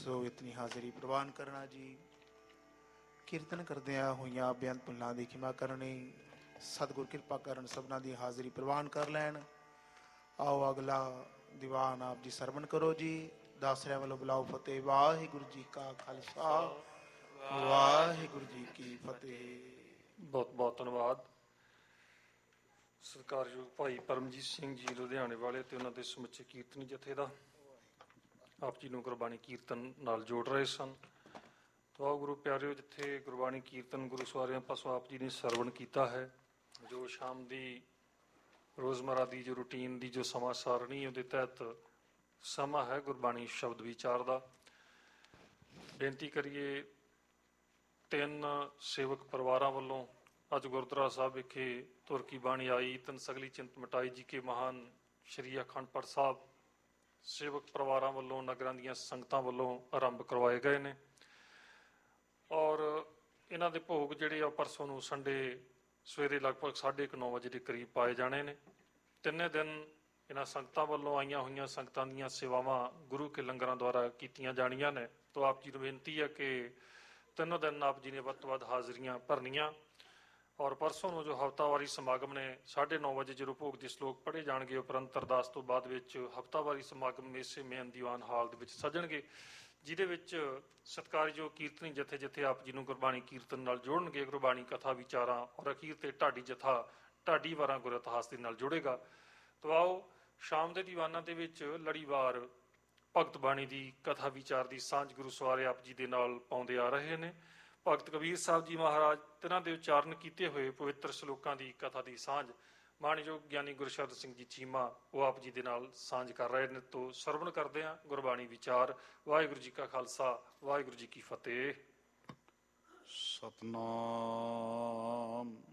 सो इतनी हाजिरी प्रवान करना जी। कीर्तन करदियां होइयां बेअंत भुल्लां दी खिमा करनी। सतगुर किरपा करन सबना दी हाजिरी प्रवान कर लैन। आओ अगला दीवान आप जी सरवण करो जी। दासरियां वालों बुलाओ फतेह। वाहिगुरु जी का खालसा वाहिगुरु जी की फतेह। बहुत बहुत धन्यवाद। ਸਤਿਕਾਰਯੋਗ ਭਾਈ ਪਰਮਜੀਤ ਸਿੰਘ ਜੀ ਲੁਧਿਆਣੇ ਵਾਲੇ ਤੇ ਉਹਨਾਂ ਦੇ ਸਮੁੱਚੇ ਕੀਰਤਨੀ ਜਥੇ ਦਾ ਆਪ ਜੀ ਨੂੰ ਗੁਰਬਾਣੀ ਕੀਰਤਨ ਨਾਲ ਜੋੜ ਰਹੇ ਸਨ। ਤਾਂ ਆਓ ਗੁਰੂ ਪਿਆਰਿਓ, ਜਿੱਥੇ ਗੁਰਬਾਣੀ ਕੀਰਤਨ ਗੁਰੂ ਸਵਾਰਿਆਂ ਪਾਸੋਂ ਆਪ ਜੀ ਨੇ ਸਰਵਣ ਕੀਤਾ ਹੈ, ਜੋ ਸ਼ਾਮ ਦੀ ਰੋਜ਼ਮਰਾ ਦੀ ਜੋ ਰੂਟੀਨ ਦੀ ਜੋ ਸਮਾਂ ਸਾਰਣੀ ਉਹਦੇ ਤਹਿਤ ਸਮਾਂ ਹੈ ਗੁਰਬਾਣੀ ਸ਼ਬਦ ਵਿਚਾਰ ਦਾ। ਬੇਨਤੀ ਕਰੀਏ, 3 ਸੇਵਕ ਪਰਿਵਾਰਾਂ ਵੱਲੋਂ ਅੱਜ ਗੁਰਦੁਆਰਾ ਸਾਹਿਬ ਵਿਖੇ ਧੁਰ ਕੀ ਬਾਣੀ ਆਈ। ਤਨ ਸਗਲੀ ਚਿੰਤ ਮਿਟਾਈ ਜੀ ਕੇ ਮਹਾਨ ਸ਼੍ਰੀ ਅਖੰਡ ਪਾਠ ਸਾਹਿਬ ਸੇਵਕ ਪਰਿਵਾਰਾਂ ਵੱਲੋਂ, ਨਗਰਾਂ ਦੀਆਂ ਸੰਗਤਾਂ ਵੱਲੋਂ ਆਰੰਭ ਕਰਵਾਏ ਗਏ ਨੇ ਔਰ ਇਹਨਾਂ ਦੇ ਭੋਗ ਜਿਹੜੇ ਆ ਪਰਸੋਂ ਨੂੰ ਸੰਡੇ ਸਵੇਰੇ ਲਗਭਗ 9:30 ਵਜੇ ਦੇ ਕਰੀਬ ਪਾਏ ਜਾਣੇ ਨੇ। ਤਿੰਨੇ ਦਿਨ ਇਹਨਾਂ ਸੰਗਤਾਂ ਵੱਲੋਂ ਆਈਆਂ ਹੋਈਆਂ ਸੰਗਤਾਂ ਦੀਆਂ ਸੇਵਾਵਾਂ ਗੁਰੂ ਕੇ ਲੰਗਰਾਂ ਦੁਆਰਾ ਕੀਤੀਆਂ ਜਾਣੀਆਂ ਨੇ। ਤਾਂ ਆਪ ਜੀ ਨੂੰ ਬੇਨਤੀ ਹੈ ਕਿ ਤਿੰਨੋਂ ਦਿਨ ਆਪ ਜੀ ਨੇ ਵੱਧ ਤੋਂ ਵੱਧ ਹਾਜ਼ਰੀਆਂ ਭਰਨੀਆਂ ਔਰ ਪਰਸੋਂ ਨੂੰ ਜੋ ਹਫ਼ਤਾਵਾਰੀ ਸਮਾਗਮ ਨੇ 9:30 ਵਜੇ ਜਦੋਂ ਭੋਗ ਦੇ ਸਲੋਕ ਪੜ੍ਹੇ ਜਾਣਗੇ, ਉਪਰੰਤ ਅਰਦਾਸ ਤੋਂ ਬਾਅਦ ਵਿੱਚ ਹਫ਼ਤਾਵਾਰੀ ਸਮਾਗਮ ਇਸੇ ਮੇਨ ਦੀਵਾਨ ਹਾਲ ਦੇ ਵਿੱਚ ਸੱਜਣਗੇ, ਜਿਹਦੇ ਵਿੱਚ ਸਤਿਕਾਰਯੋਗ ਕੀਰਤਨੀ ਜਥੇ ਜਿੱਥੇ ਆਪ ਜੀ ਨੂੰ ਗੁਰਬਾਣੀ ਕੀਰਤਨ ਨਾਲ ਜੋੜਨਗੇ, ਗੁਰਬਾਣੀ ਕਥਾ ਵਿਚਾਰਾਂ ਔਰ ਅਖੀਰ ਤੇ ਢਾਡੀ ਜਥਾ ਢਾਡੀ ਵਾਰਾਂ ਗੁਰ ਇਤਿਹਾਸ ਦੇ ਨਾਲ ਜੁੜੇਗਾ। ਤਾਂ ਆਓ ਸ਼ਾਮ ਦੇ ਦੀਵਾਨਾਂ ਦੇ ਵਿੱਚ ਲੜੀਵਾਰ ਭਗਤ ਬਾਣੀ ਦੀ ਕਥਾ ਵਿਚਾਰ ਦੀ ਸਾਂਝ ਗੁਰੂ ਸਵਾਰੇ ਆਪ ਜੀ ਦੇ ਨਾਲ ਪਾਉਂਦੇ ਆ ਰਹੇ ਨੇ। ਭਗਤ ਕਬੀਰ ਸਾਹਿਬ ਜੀ ਮਹਾਰਾਜ ਤਿੰਨਾਂ ਦੇ ਉਚਾਰਨ ਕੀਤੇ ਹੋਏ ਪਵਿੱਤਰ ਸ਼ਲੋਕਾਂ ਦੀ ਕਥਾ ਦੀ ਸਾਂਝ ਮਾਣਯੋਗ ਗਿਆਨੀ ਗੁਰਸ਼ਬਦ ਸਿੰਘ ਜੀ ਚੀਮਾ ਉਹ ਆਪ ਜੀ ਦੇ ਨਾਲ ਸਾਂਝ ਕਰ ਰਹੇ ਨੇ। ਤੋਂ ਸਰਵਣ ਕਰਦੇ ਹਾਂ ਗੁਰਬਾਣੀ ਵਿਚਾਰ। ਵਾਹਿਗੁਰੂ ਜੀ ਕਾ ਖਾਲਸਾ ਵਾਹਿਗੁਰੂ ਜੀ ਕੀ ਫਤਿਹ। ਸਤਨਾਮ।